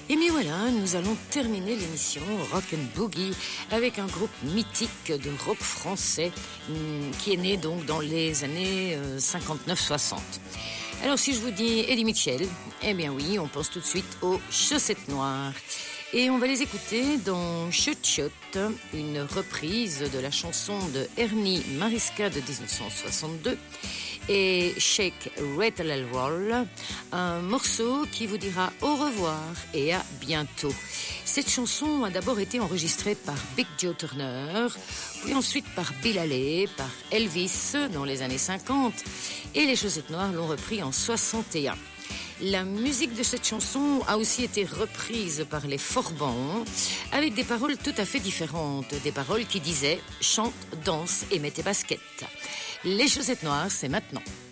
Et bien voilà, nous allons terminer l'émission Rock and Boogie avec un groupe mythique de rock français qui est né donc dans les années 59-60. Alors si je vous dis Eddie Mitchell, eh bien oui, on pense tout de suite aux Chaussettes Noires. Et on va les écouter dans Chut Chut, une reprise de la chanson de Ernie Mariska de 1962 et Shake, Rattle and Roll, un morceau qui vous dira au revoir et à bientôt. Cette chanson a d'abord été enregistrée par Big Joe Turner, puis ensuite par Bill Haley, par Elvis dans les années 50 et les Chaussettes Noires l'ont repris en 61. La musique de cette chanson a aussi été reprise par les Forbans avec des paroles tout à fait différentes. Des paroles qui disaient « chante, danse et mets tes baskets ». Les Chaussettes Noires, c'est maintenant.